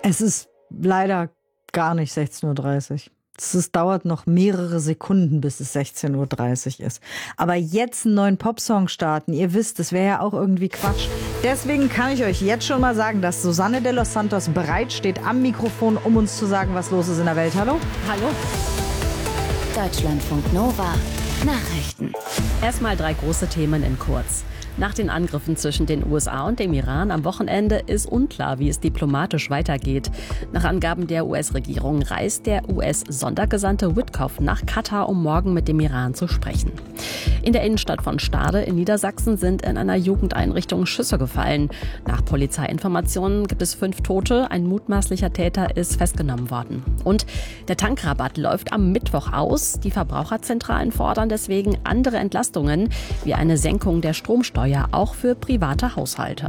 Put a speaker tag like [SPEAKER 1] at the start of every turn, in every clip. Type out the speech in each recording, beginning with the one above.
[SPEAKER 1] Es ist leider gar nicht 16:30 Uhr. Es dauert noch mehrere Sekunden, bis es 16:30 Uhr ist. Aber jetzt einen neuen Popsong starten, ihr wisst, das wäre ja auch irgendwie Quatsch. Deswegen kann ich euch jetzt schon mal sagen, dass Susanne de los Santos bereit steht am Mikrofon, um uns zu sagen, was los ist in der Welt. Hallo?
[SPEAKER 2] Hallo. Deutschlandfunk Nova. Nachrichten. Erstmal 3 große Themen in kurz. Nach den Angriffen zwischen den USA und dem Iran am Wochenende ist unklar, wie es diplomatisch weitergeht. Nach Angaben der US-Regierung reist der US-Sondergesandte Witkoff nach Katar, um morgen mit dem Iran zu sprechen. In der Innenstadt von Stade in Niedersachsen sind in einer Jugendeinrichtung Schüsse gefallen. Nach Polizeiinformationen gibt es 5 Tote. Ein mutmaßlicher Täter ist festgenommen worden. Und der Tankrabatt läuft am Mittwoch aus. Die Verbraucherzentralen fordern deswegen andere Entlastungen, wie eine Senkung der Stromsteuer, auch für private Haushalte.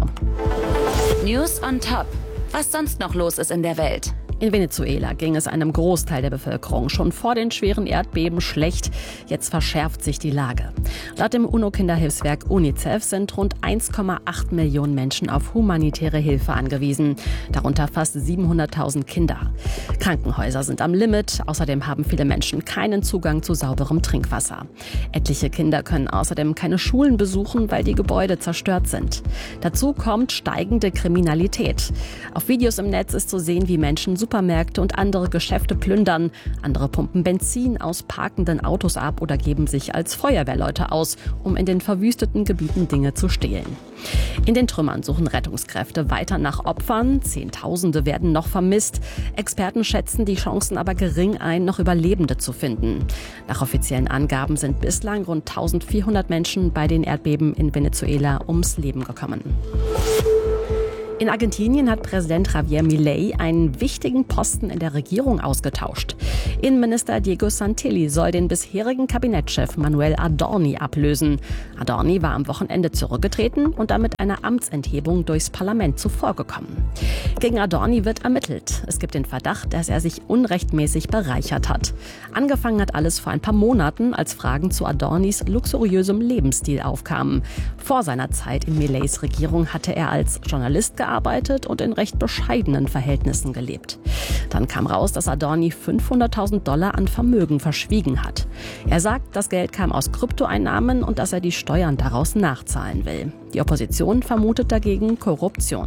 [SPEAKER 3] News on top. Was sonst noch los ist in der Welt?
[SPEAKER 2] In Venezuela ging es einem Großteil der Bevölkerung schon vor den schweren Erdbeben schlecht. Jetzt verschärft sich die Lage. Laut dem UNO-Kinderhilfswerk UNICEF sind rund 1,8 Millionen Menschen auf humanitäre Hilfe angewiesen. Darunter fast 700.000 Kinder. Krankenhäuser sind am Limit. Außerdem haben viele Menschen keinen Zugang zu sauberem Trinkwasser. Etliche Kinder können außerdem keine Schulen besuchen, weil die Gebäude zerstört sind. Dazu kommt steigende Kriminalität. Auf Videos im Netz ist zu sehen, wie Menschen Supermärkte und andere Geschäfte plündern. Andere pumpen Benzin aus parkenden Autos ab oder geben sich als Feuerwehrleute aus, um in den verwüsteten Gebieten Dinge zu stehlen. In den Trümmern suchen Rettungskräfte weiter nach Opfern. Zehntausende werden noch vermisst. Experten schätzen die Chancen aber gering ein, noch Überlebende zu finden. Nach offiziellen Angaben sind bislang rund 1400 Menschen bei den Erdbeben in Venezuela ums Leben gekommen. In Argentinien hat Präsident Javier Milei einen wichtigen Posten in der Regierung ausgetauscht. Innenminister Diego Santilli soll den bisherigen Kabinettschef Manuel Adorni ablösen. Adorni war am Wochenende zurückgetreten und damit einer Amtsenthebung durchs Parlament zuvorgekommen. Gegen Adorni wird ermittelt. Es gibt den Verdacht, dass er sich unrechtmäßig bereichert hat. Angefangen hat alles vor ein paar Monaten, als Fragen zu Adornis luxuriösem Lebensstil aufkamen. Vor seiner Zeit in Mileis Regierung hatte er als Journalist gearbeitet und in recht bescheidenen Verhältnissen gelebt. Dann kam raus, dass Adorni $500.000 an Vermögen verschwiegen hat. Er sagt, das Geld kam aus Kryptoeinnahmen und dass er die Steuern daraus nachzahlen will. Die Opposition vermutet dagegen Korruption.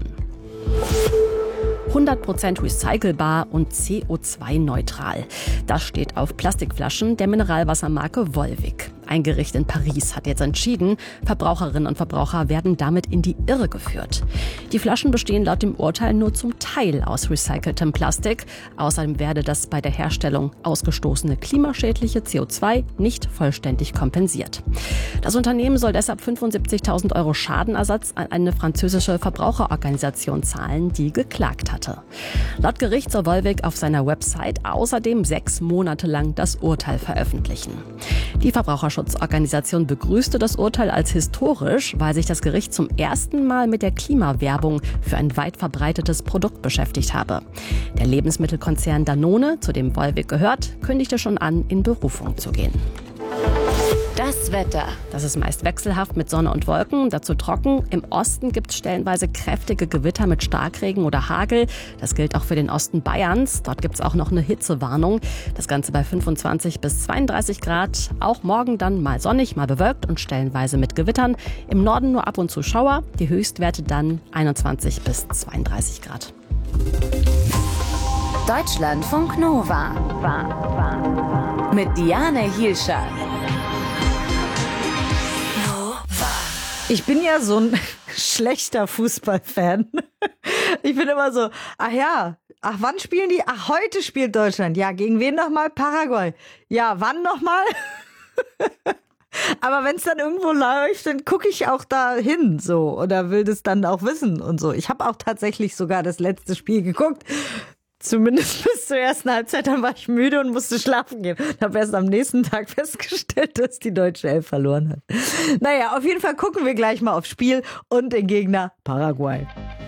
[SPEAKER 2] 100% recycelbar und CO2-neutral. Das steht auf Plastikflaschen der Mineralwassermarke Volvic. Ein Gericht in Paris hat jetzt entschieden, Verbraucherinnen und Verbraucher werden damit in die Irre geführt. Die Flaschen bestehen laut dem Urteil nur zum Teil aus recyceltem Plastik. Außerdem werde das bei der Herstellung ausgestoßene klimaschädliche CO2 nicht vollständig kompensiert. Das Unternehmen soll deshalb 75.000 € Schadenersatz an eine französische Verbraucherorganisation zahlen, die geklagt hatte. Laut Gericht soll Volvic auf seiner Website außerdem 6 Monate lang das Urteil veröffentlichen. Die Verbraucherschutzorganisation begrüßte das Urteil als historisch, weil sich das Gericht zum ersten Mal mit der Klimawerbung für ein weit verbreitetes Produkt beschäftigt habe. Der Lebensmittelkonzern Danone, zu dem Volvic gehört, kündigte schon an, in Berufung zu gehen.
[SPEAKER 3] Das Wetter.
[SPEAKER 2] Das ist meist wechselhaft mit Sonne und Wolken, dazu trocken. Im Osten gibt es stellenweise kräftige Gewitter mit Starkregen oder Hagel. Das gilt auch für den Osten Bayerns. Dort gibt es auch noch eine Hitzewarnung. Das Ganze bei 25 bis 32 Grad. Auch morgen dann mal sonnig, mal bewölkt und stellenweise mit Gewittern. Im Norden nur ab und zu Schauer. Die Höchstwerte dann 21 bis 32 Grad.
[SPEAKER 3] Deutschlandfunk Nova. Mit Diane Hielscher.
[SPEAKER 1] Ich bin ja so ein schlechter Fußballfan. Ich bin immer so, wann spielen die? Ach, heute spielt Deutschland. Ja, gegen wen nochmal? Paraguay. Ja, wann nochmal? Aber wenn es dann irgendwo läuft, dann gucke ich auch da hin so oder will das dann auch wissen und so. Ich habe auch tatsächlich sogar das letzte Spiel geguckt. Zumindest bis zur ersten Halbzeit, dann war ich müde und musste schlafen gehen. Ich habe erst am nächsten Tag festgestellt, dass die deutsche Elf verloren hat. Naja, auf jeden Fall gucken wir gleich mal aufs Spiel und den Gegner Paraguay.